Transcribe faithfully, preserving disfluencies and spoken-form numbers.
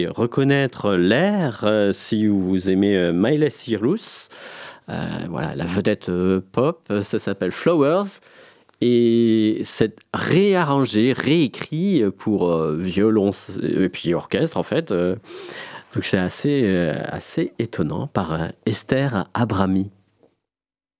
Reconnaître l'air, heu, si vous aimez, heu, Miley Cyrus, heu, voilà, la vedette, heu, pop, ça s'appelle Flowers et c'est réarrangé, réécrit, heu, pour, heu, violon s et puis orchestre en fait, heu, donc c'est assez, heu, assez étonnant par, heu, Esther Abrami.